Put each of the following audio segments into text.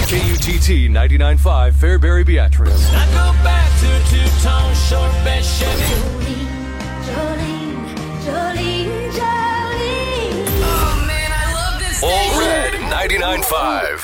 KUTT 99.5 Fairbury Beatrice. I go back to two-tone short bed Chevy. Jolene. Oh man, I love this station. All Red 99.5.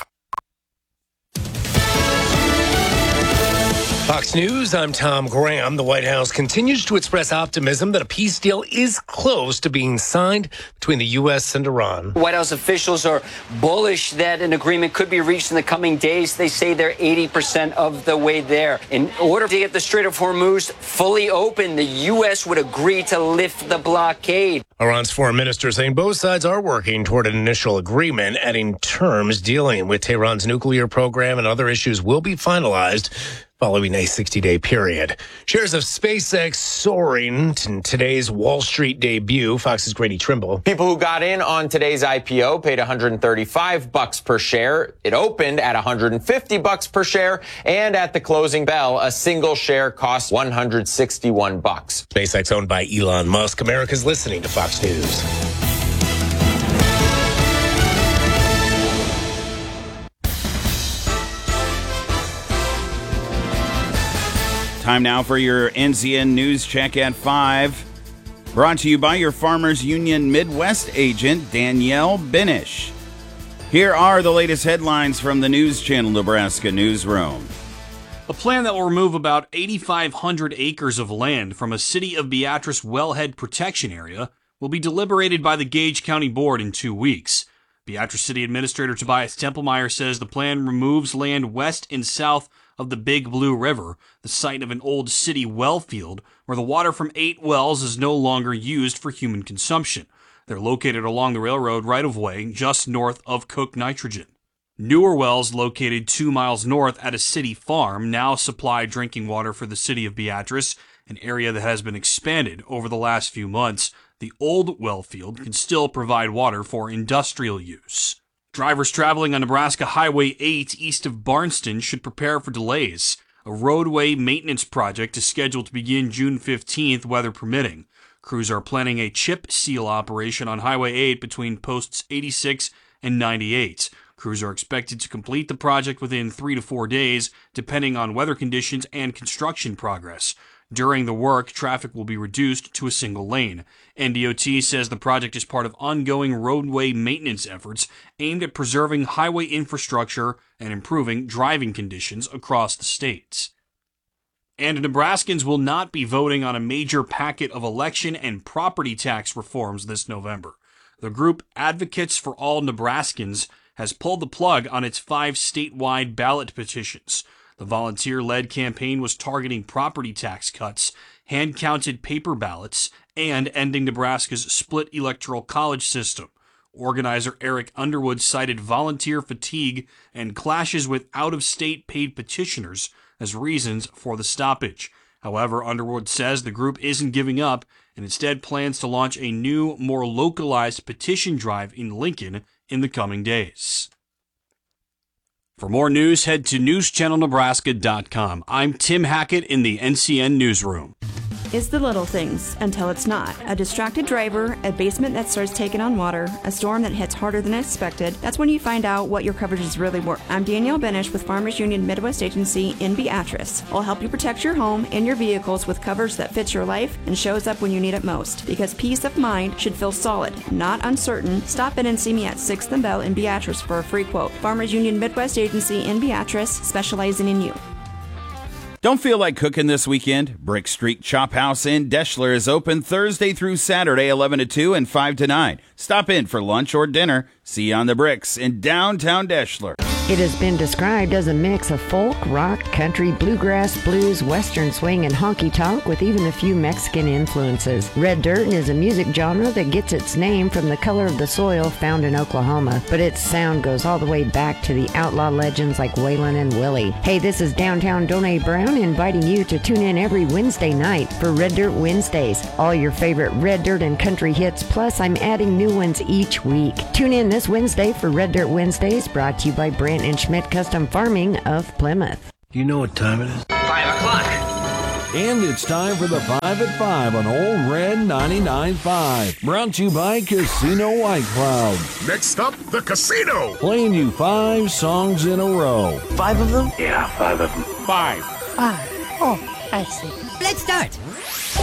Fox News, I'm Tom Graham. The White House continues to express optimism that a peace deal is close to being signed between the U.S. and Iran. White House officials are bullish that an agreement could be reached in the coming days. They say they're 80% of the way there. In order to get the Strait of Hormuz fully open, the U.S. would agree to lift the blockade. Iran's foreign minister saying both sides are working toward an initial agreement, adding terms dealing with Tehran's nuclear program and other issues will be finalized following a 60-day period. Shares of SpaceX soaring in today's Wall Street debut. Fox's Grady Trimble. People who got in on today's IPO paid $135 per share. It opened at $150 per share, and at the closing bell, a single share cost $161. SpaceX owned by Elon Musk. America's listening to Fox News. Time now for your NCN News Check at 5. Brought to you by your Farmers Union Midwest agent, Danielle Binish. Here are the latest headlines from the News Channel Nebraska newsroom. A plan that will remove about 8,500 acres of land from a City of Beatrice wellhead protection area will be deliberated by the Gage County Board in 2 weeks. Beatrice City Administrator Tobias Templemeyer says the plan removes land west and south of the Big Blue River, the site of an old city well field where the water from 8 wells is no longer used for human consumption. They're located along the railroad right-of-way just north of Cook Nitrogen. Newer wells located 2 miles north at a city farm now supply drinking water for the City of Beatrice, an area that has been expanded over the last few months. The old well field can still provide water for industrial use. Drivers traveling on Nebraska Highway 8 east of Barnston should prepare for delays. A roadway maintenance project is scheduled to begin June 15th, weather permitting. Crews are planning a chip seal operation on Highway 8 between posts 86 and 98. Crews are expected to complete the project within 3 to 4 days, depending on weather conditions and construction progress. During the work, traffic will be reduced to a single lane. NDOT says the project is part of ongoing roadway maintenance efforts aimed at preserving highway infrastructure and improving driving conditions across the state. And Nebraskans will not be voting on a major packet of election and property tax reforms this November. The group Advocates for All Nebraskans has pulled the plug on its 5 statewide ballot petitions. The volunteer-led campaign was targeting property tax cuts, hand-counted paper ballots, and ending Nebraska's split electoral college system. Organizer Eric Underwood cited volunteer fatigue and clashes with out-of-state paid petitioners as reasons for the stoppage. However, Underwood says the group isn't giving up and instead plans to launch a new, more localized petition drive in Lincoln in the coming days. For more news, head to newschannelnebraska.com. I'm Tim Hackett in the NCN Newsroom. It's the little things until it's not. A distracted driver, a basement that starts taking on water, a storm that hits harder than expected. That's when you find out what your coverage is really worth. I'm Danielle Binish with Farmers Union Midwest Agency in Beatrice. I'll help you protect your home and your vehicles with coverage that fits your life and shows up when you need it most. Because peace of mind should feel solid, not uncertain. Stop in and see me at 6th and Bell in Beatrice for a free quote. Farmers Union Midwest Agency in Beatrice, specializing in you. Don't feel like cooking this weekend? Brick Street Chop House in Deschler is open Thursday through Saturday, 11 to 2 and 5 to 9. Stop in for lunch or dinner. See you on the bricks in downtown Deschler. It has been described as a mix of folk, rock, country, bluegrass, blues, western swing, and honky-tonk with even a few Mexican influences. Red Dirt is a music genre that gets its name from the color of the soil found in Oklahoma, but its sound goes all the way back to the outlaw legends like Waylon and Willie. Hey, this is Downtown Donnie Brown inviting you to tune in every Wednesday night for Red Dirt Wednesdays. All your favorite Red Dirt and country hits, plus I'm adding new ones each week. Tune in this Wednesday for Red Dirt Wednesdays, brought to you by Brent and Schmidt Custom Farming of Plymouth. Do you know what time it is? 5 o'clock. And it's time for the 5 at 5 on Old Red 99.5. Brought to you by Casino White Cloud. Next up, the casino. Playing you 5 songs in a row. 5 of them? Yeah, 5 of them. 5. 5. Oh, I see. Let's start.